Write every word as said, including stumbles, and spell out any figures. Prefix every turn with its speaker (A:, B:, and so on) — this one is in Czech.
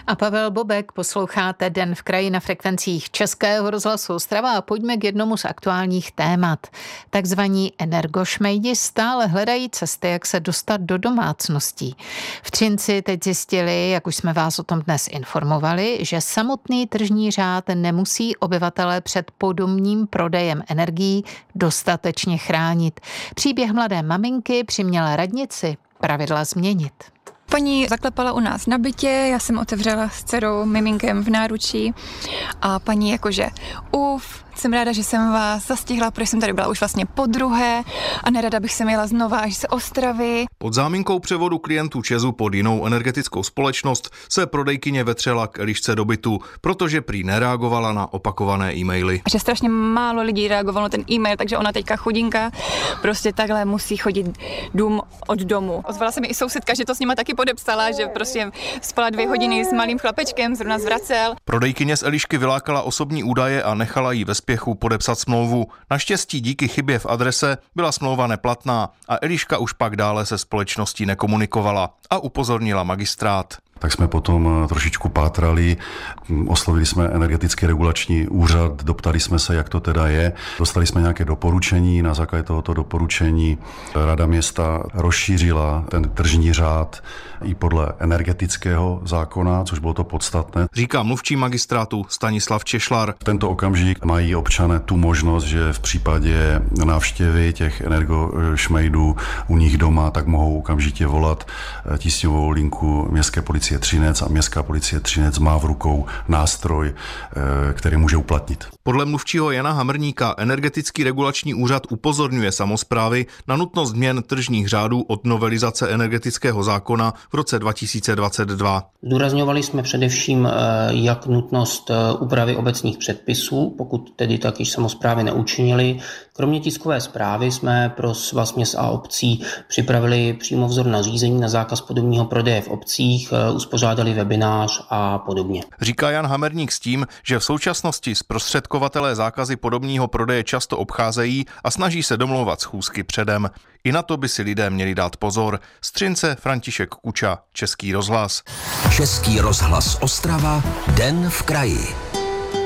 A: A Pavel Bobek, posloucháte Den v kraji na frekvencích Českého rozhlasu Ostrava a pojďme k jednomu z aktuálních témat. Takzvaní energošmejdi stále hledají cesty, jak se dostat do domácností. V Třinci teď zjistili, jak už jsme vás o tom dnes informovali, že samotný tržní řád nemusí obyvatele před podomním prodejem energií dostatečně chránit. Příběh mladé maminky přiměl radnici pravidla změnit.
B: Paní zaklepala u nás na bytě, já jsem otevřela s dcerou, miminkem v náručí a paní jakože uf, jsem ráda, že jsem vás zastihla, protože jsem tady byla už vlastně podruhé a nerada bych sem jela znova až z Ostravy.
C: Pod záminkou převodu klientů ČEZu pod jinou energetickou společnost se prodejkyně vetřela k Elišce do bytu, protože prý nereagovala na opakované e-maily.
B: Že strašně málo lidí reagovalo na ten e-mail, takže ona teďka chudinka prostě takhle musí chodit dům od domu. Ozvala se mi i sousedka, že to s nima taky podepsala, že prostě spala dvě hodiny s malým chlapečkem, zrovna zvracel.
C: Prodejkyně z Elišky vylákala osobní údaje a nechala jí ve spěchu podepsat smlouvu. Naštěstí díky chybě v adrese byla smlouva neplatná a Eliška už pak dále se společností nekomunikovala a upozornila magistrát.
D: Tak jsme potom trošičku pátrali, oslovili jsme energetický regulační úřad, doptali jsme se, jak to teda je. Dostali jsme nějaké doporučení, na základě tohoto doporučení Rada města rozšířila ten tržní řád i podle energetického zákona, což bylo to podstatné.
C: Říká mluvčí magistrátu Stanislav Češlar.
D: V tento okamžik mají občané tu možnost, že v případě návštěvy těch energošmejdů u nich doma, tak mohou okamžitě volat tísňovou linku městské policie Třinec a městská policie Třinec má v rukou nástroj, který může uplatnit.
C: Podle mluvčího Jana Hamrníka energetický regulační úřad upozorňuje samosprávy na nutnost změn tržních řádů od novelizace energetického zákona v roce dva tisíce dvacet dva.
E: Zdůrazňovali jsme především jak nutnost úpravy obecních předpisů, pokud tedy tak již samosprávy neučinili. Kromě tiskové zprávy jsme pro Svaz měst a obcí připravili přímo vzor nařízení na zákaz podomního prodeje v obcích, uspořádali webinář a podobně.
C: Říká Jan Hamerník s tím, že v současnosti zprostředkovatelé zákazy podomního prodeje často obcházejí a snaží se domlouvat schůzky předem. I na to by si lidé měli dát pozor. Z Třince František Kuča, Český rozhlas.
F: Český rozhlas Ostrava, Den v kraji.